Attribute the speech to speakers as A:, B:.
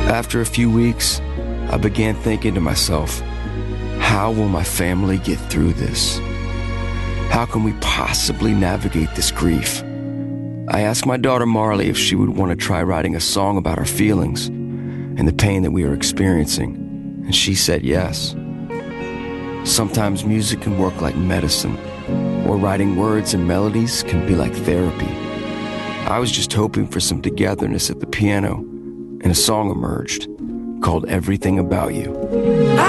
A: After a few weeks, I began thinking to myself, how will my family get through this? How can we possibly navigate this grief? I asked my daughter Marley if she would want to try writing a song about our feelings and the pain that we are experiencing, and she said yes. Sometimes music can work like medicine, or writing words and melodies can be like therapy. I was just hoping for some togetherness at the piano, and a song emerged called Everything About You.